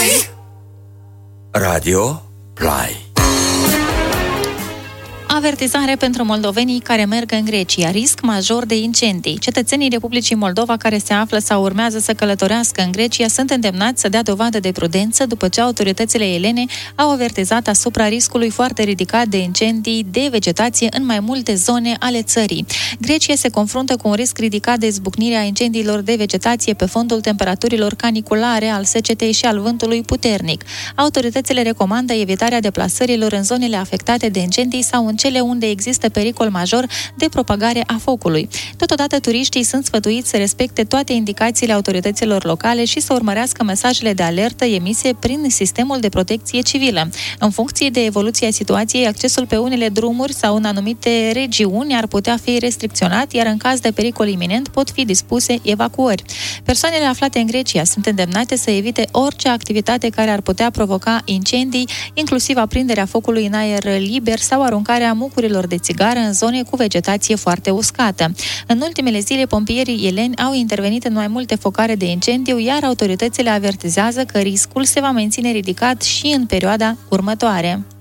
Radio Play. Avertizare pentru moldovenii care merg în Grecia. Risc major de incendii. Cetățenii Republicii Moldova care se află sau urmează să călătorească în Grecia sunt îndemnați să dea dovadă de prudență după ce autoritățile elene au avertizat asupra riscului foarte ridicat de incendii de vegetație în mai multe zone ale țării. Grecia se confruntă cu un risc ridicat de izbucnirea incendiilor de vegetație pe fondul temperaturilor caniculare, al secetei și al vântului puternic. Autoritățile recomandă evitarea deplasărilor în zonele afectate de incendii sau în cele unde există pericol major de propagare a focului. Totodată, turiștii sunt sfătuiți să respecte toate indicațiile autorităților locale și să urmărească mesajele de alertă emise prin sistemul de protecție civilă. În funcție de evoluția situației, accesul pe unele drumuri sau în anumite regiuni ar putea fi restricționat, iar în caz de pericol iminent pot fi dispuse evacuări. Persoanele aflate în Grecia sunt îndemnate să evite orice activitate care ar putea provoca incendii, inclusiv aprinderea focului în aer liber sau aruncarea mucurilor de țigară în zone cu vegetație foarte uscată. În ultimele zile, pompierii eleni au intervenit în mai multe focare de incendiu, iar autoritățile avertizează că riscul se va menține ridicat și în perioada următoare.